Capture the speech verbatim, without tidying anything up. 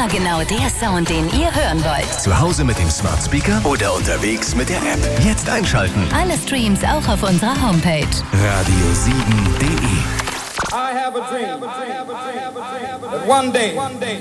Immer genau der Sound, den ihr hören wollt. Zu Hause mit dem Smart Speaker oder unterwegs mit der App. Jetzt einschalten. Alle Streams auch auf unserer Homepage. radio sieben punkt de. I have a dream that one day